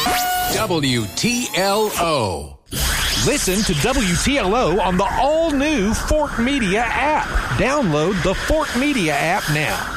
WTLO. Listen to WTLO on the all-new Fort Media app. Download the Fort Media app now.